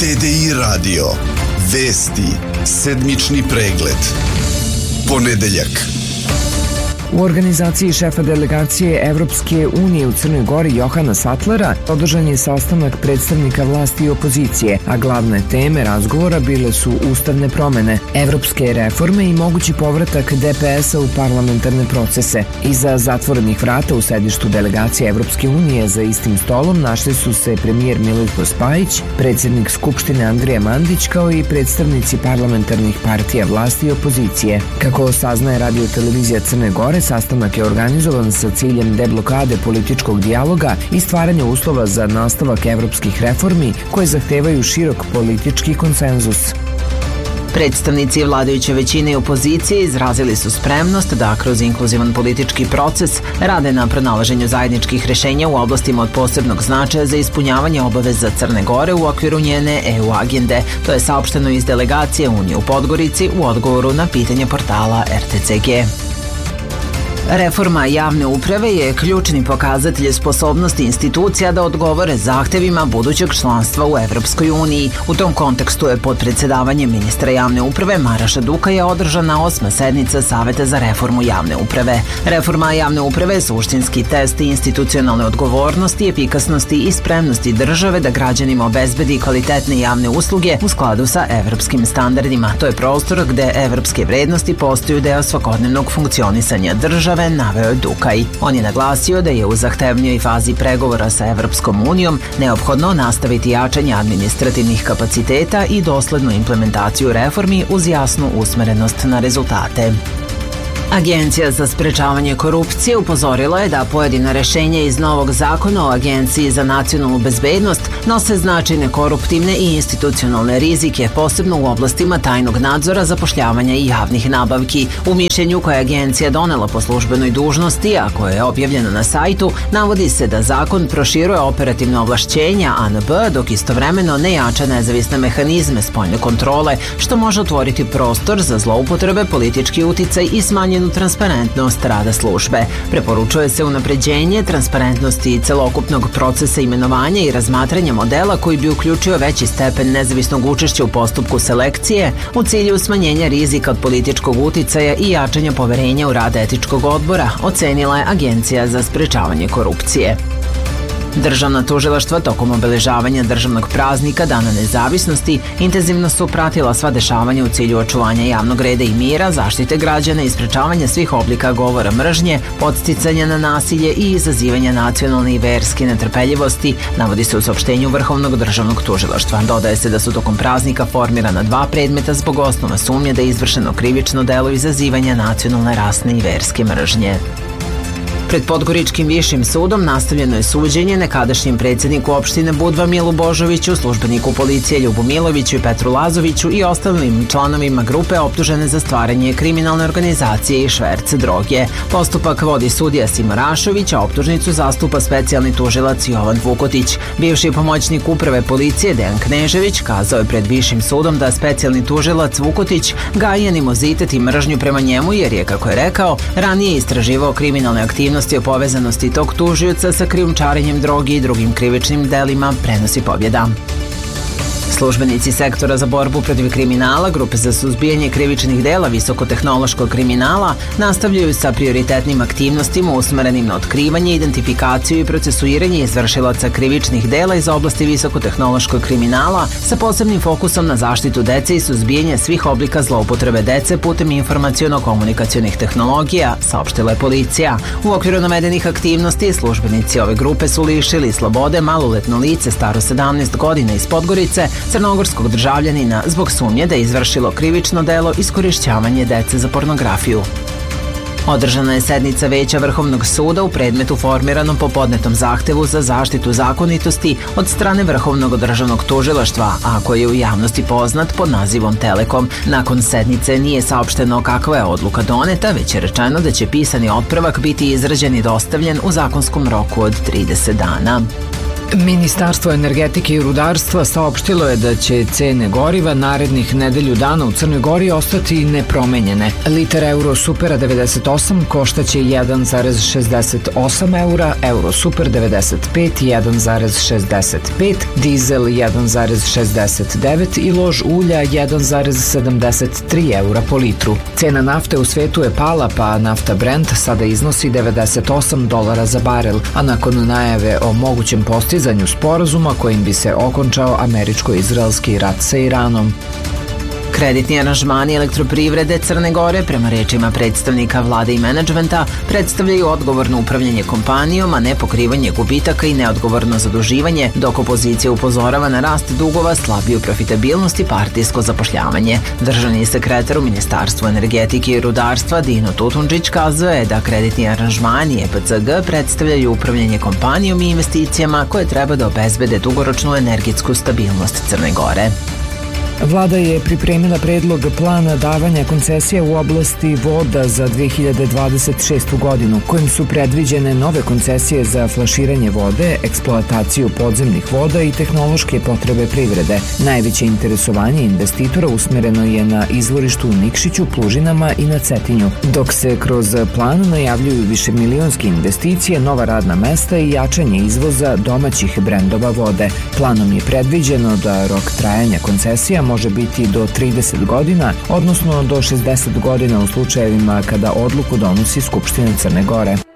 TDI radio. Vesti. Sedmični pregled. Ponedeljak. U organizaciji šefa delegacije Evropske unije u Crnoj Gori Johana Sattlera održan je sastanak predstavnika vlasti i opozicije, a glavne teme razgovora bile su ustavne promene, evropske reforme i mogući povratak DPS-a u parlamentarne procese. Iza zatvorenih vrata u sedištu delegacije Evropske unije za istim stolom našli su se premijer Milojko Spajić, predsjednik Skupštine Andrija Mandić kao i predstavnici parlamentarnih partija vlasti i opozicije. Kako saznaje Radio televizija Crne Gore, sastanak je organizovan sa ciljem deblokade političkog dijaloga i stvaranja uslova za nastavak evropskih reformi koje zahtevaju širok politički konsenzus. Predstavnici vladajuće većine i opozicije izrazili su spremnost da kroz inkluzivan politički proces rade na pronalaženju zajedničkih rješenja u oblastima od posebnog značaja za ispunjavanje obaveza Crne Gore u okviru njene EU agende. To je saopšteno iz delegacije Unije u Podgorici u odgovoru na pitanje portala RTCG. Reforma javne uprave je ključni pokazatelj sposobnosti institucija da odgovore zahtevima budućeg članstva u Evropskoj uniji. U tom kontekstu je pod predsjedavanjem ministra javne uprave Maraša Dukaja održana 8. sednica Saveta za reformu javne uprave. Reforma javne uprave je suštinski test institucionalne odgovornosti, efikasnosti i spremnosti države da građanima obezbedi kvalitetne javne usluge u skladu sa evropskim standardima. To je prostor gde evropske vrednosti postaju deo svakodnevnog funkcionisanja države, naveo je Dukaj. On je naglasio da je u zahtevnijoj fazi pregovora sa Evropskom unijom neophodno nastaviti jačanje administrativnih kapaciteta i doslednu implementaciju reformi uz jasnu usmerenost na rezultate. Agencija za sprečavanje korupcije upozorila je da pojedina rješenja iz novog zakona o Agenciji za nacionalnu bezbednost nose značajne koruptivne i institucionalne rizike, posebno u oblastima tajnog nadzora, zapošljavanja i javnih nabavki. U mišljenju koje je agencija donela po službenoj dužnosti, a koje je objavljeno na sajtu, navodi se da zakon proširuje operativne ovlašćenja ANB, dok istovremeno ne jača nezavisne mehanizme spoljne kontrole, što može otvoriti prostor za zloupotrebe, politički uticaj i smanjenu transparentnost rada službe. Preporučuje se unapređenje transparentnosti i celokupnog procesa imenovanja i razmatranja modela koji bi uključio veći stepen nezavisnog učešća u postupku selekcije u cilju smanjenja rizika od političkog uticaja i jačanja poverenja u rad etičkog odbora, ocenila je Agencija za sprečavanje korupcije. Državna tužilaštva tokom obeležavanja državnog praznika Dana nezavisnosti intenzivno su pratila sva dešavanja u cilju očuvanja javnog reda i mira, zaštite građana i sprečavanja svih oblika govora mržnje, podsticanja na nasilje i izazivanja nacionalne i verske netrpeljivosti, navodi se u saopštenju Vrhovnog državnog tužilaštva. Dodaje se da su tokom praznika formirana 2 predmeta zbog osnova sumnje da je izvršeno krivično delo izazivanja nacionalne, rasne i verske mržnje. Pred Podgoričkim višim sudom nastavljeno je suđenje nekadašnjem predsjedniku opštine Budva Milu Božoviću, službeniku policije Ljubu Miloviću i Petru Lazoviću i ostalim članovima grupe optužene za stvaranje kriminalne organizacije i šverc droge. Postupak vodi sudija Simo Rašović, a optužnicu zastupa specijalni tužilac Jovan Vukotić. Bivši pomoćnik uprave policije Dejan Knežević kazao je pred višim sudom da specijalni tužilac Vukotić gaji animozitet i mržnju prema njemu jer je, kako je rekao, ranije istraživao kriminalne aktivnosti o povezanosti tog tužioca sa krijumčarenjem droge i drugim krivičnim delima, prenosi Pobjeda. Službenici sektora za borbu protiv kriminala, grupe za suzbijanje krivičnih dela visokotehnološkog kriminala nastavljaju sa prioritetnim aktivnostima usmerenim na otkrivanje, identifikaciju i procesuiranje izvršilaca krivičnih dela iz oblasti visokotehnološkog kriminala sa posebnim fokusom na zaštitu dece i suzbijanje svih oblika zloupotrebe dece putem informaciono-komunikacionih tehnologija, saopštila je policija. U okviru navedenih aktivnosti službenici ove grupe su lišili slobode maloletno lice staro 17 godina iz Podgorice, crnogorskog državljanina, zbog sumnje da je izvršilo krivično delo iskorišćavanje dece za pornografiju. Održana je sednica Veća Vrhovnog suda u predmetu formiranom po podnetom zahtevu za zaštitu zakonitosti od strane Vrhovnog državnog tužilaštva, a koji je u javnosti poznat pod nazivom Telekom. Nakon sednice nije saopšteno kakva je odluka doneta, već je rečeno da će pisani otpravak biti izrađen i dostavljen u zakonskom roku od 30 dana. Ministarstvo energetike i rudarstva saopštilo je da će cene goriva narednih nedelju dana u Crnoj Gori ostati nepromenjene. Liter Eurosupera 98 koštaće 1,68 eura, Eurosuper 95 1,65, dizel 1,69 i lož ulja 1,73 eura po litru. Cena nafte u svetu je pala, pa nafta Brent sada iznosi $98 za barel, a nakon najave o mogućem postizanju sporazuma kojim bi se okončao američko-izraelski rat sa Iranom. Kreditni aranžmani Elektroprivrede Crne Gore, prema rečima predstavnika vlade i menadžmenta, predstavljaju odgovorno upravljanje kompanijom, a ne pokrivanje gubitaka i neodgovorno zaduživanje, dok opozicija upozorava na rast dugova, slabiju profitabilnost i partijsko zapošljavanje. Državni sekretar u Ministarstvu energetike i rudarstva Dino Tutundžić kazao je da kreditni aranžmani EPCG predstavljaju upravljanje kompanijom i investicijama koje treba da obezbede dugoročnu energetsku stabilnost Crne Gore. Vlada je pripremila predlog plana davanja koncesija u oblasti voda za 2026. godinu, kojim su predviđene nove koncesije za flaširanje vode, eksploataciju podzemnih voda i tehnološke potrebe privrede. Najveće interesovanje investitora usmereno je na izvorištu u Nikšiću, Plužinama i na Cetinju, dok se kroz plan najavljuju višemilionske investicije, nova radna mesta i jačanje izvoza domaćih brendova vode. Planom je predviđeno da rok trajanja koncesija može biti do 30 godina, odnosno do 60 godina u slučajevima kada odluku donosi Skupština Crne Gore.